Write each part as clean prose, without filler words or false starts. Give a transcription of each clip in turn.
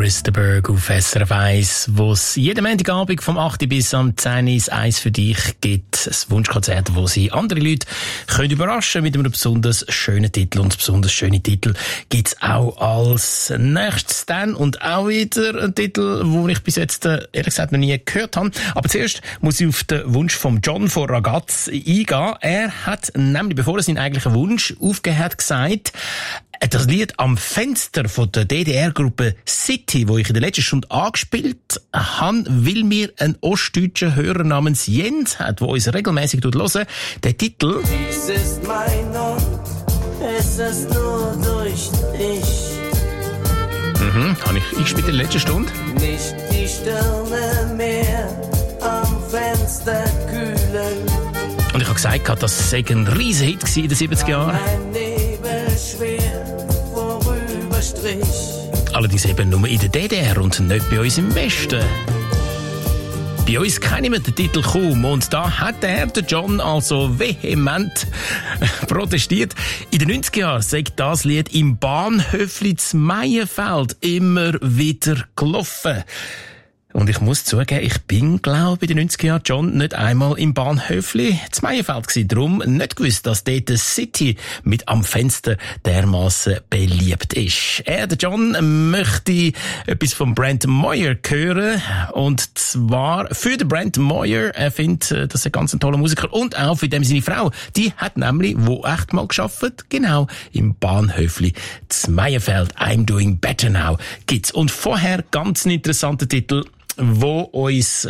Chris de Burgh auf SRF 1, wo es jeden Montagabend vom 8 bis am 10 Uhr eins für dich gibt. Ein Wunschkonzert, wo sie andere Leute können überraschen mit einem besonders schönen Titel. Und besonders schöne Titel gibt's auch als nächstes dann. Und auch wieder ein Titel, wo ich bis jetzt ehrlich gesagt noch nie gehört habe. Aber zuerst muss ich auf den Wunsch von John von Ragaz eingehen. Er hat nämlich, bevor er seinen eigentlichen Wunsch aufgegeben hat, gesagt, das Lied «Am Fenster» von der DDR-Gruppe City, wo ich in der letzten Stunde angespielt habe, weil mir ein ostdeutscher Hörer namens Jens hat, der uns regelmäßig hören. Der Titel Dies ist mein und es ist nur durch dich. Habe ich eingespielt in der letzten Stunde. Nicht die Sterne mehr am Fenster kühlen. Und ich habe gesagt, das sei ein riesen Hit in den 70er Jahren. Ein Nebel schwer vorüberstrich. Allerdings eben nur in der DDR und nicht bei uns im Westen. Bei uns kennen wir den Titel kaum und da hat der John also vehement protestiert. In den 90er Jahren sei das Lied im Bahnhöfli zu Meienfeld immer wieder gelaufen. Und ich muss zugeben, ich bin, glaube ich, in den 90er Jahren, John, nicht einmal im Bahnhöfli zu Meienfeld gewesen. Darum nicht gewusst, dass dort die City mit «Am Fenster» dermassen beliebt ist. Der John, möchte etwas von Brent Moyer hören. Und zwar für den Brent Moyer. Er findet, das ist ein ganz toller Musiker. Und auch für seine Frau. Die hat nämlich, wo echt mal gearbeitet, genau im Bahnhöfli zu Meienfeld. «I'm doing better now» gibt's. Und vorher ganz ein interessanter Titel, wo uns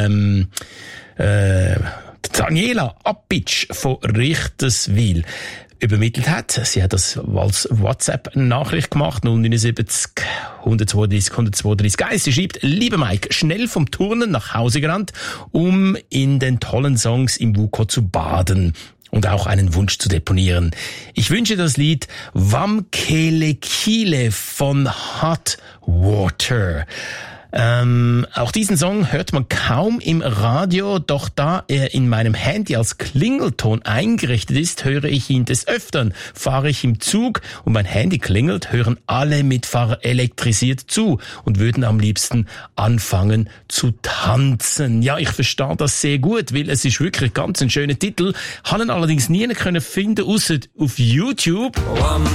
Daniela Appitsch von Richterswil übermittelt hat. Sie hat das als WhatsApp-Nachricht gemacht, 079 132 132 1. Sie schreibt: Lieber Mike, schnell vom Turnen nach Hause gerannt, um in den tollen Songs im WUKO zu baden und auch einen Wunsch zu deponieren. Ich wünsche das Lied Wamkele Kile von Hot Water. Auch diesen Song hört man kaum im Radio, doch da er in meinem Handy als Klingelton eingerichtet ist, höre ich ihn des Öfteren. Fahre ich im Zug und mein Handy klingelt, hören alle Mitfahrer elektrisiert zu und würden am liebsten anfangen zu tanzen. Ja, ich verstehe das sehr gut, weil es ist wirklich ganz ein schöner Titel. Habe ihn allerdings nie finden, außer auf YouTube.